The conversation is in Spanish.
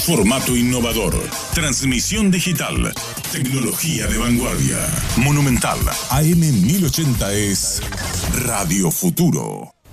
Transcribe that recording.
Formato innovador. Transmisión digital. Tecnología de vanguardia. Monumental AM 1080 es Radio Futuro.